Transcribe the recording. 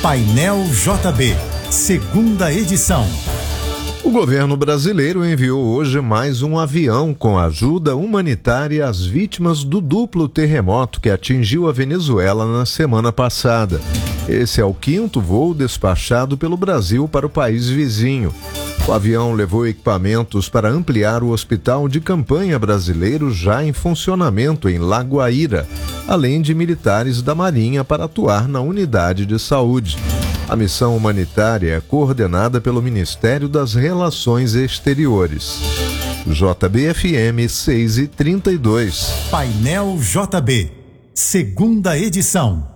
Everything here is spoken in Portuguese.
Painel JB, segunda edição. O governo brasileiro enviou hoje mais um avião com ajuda humanitária às vítimas do duplo terremoto que atingiu a Venezuela na semana passada. Esse é o 5º voo despachado pelo Brasil para o país vizinho. O avião levou equipamentos para ampliar o hospital de campanha brasileiro já em funcionamento em La Guaira, além de militares da Marinha para atuar na unidade de saúde. A missão humanitária é coordenada pelo Ministério das Relações Exteriores. JB-FM 6h32. Painel JB, segunda edição.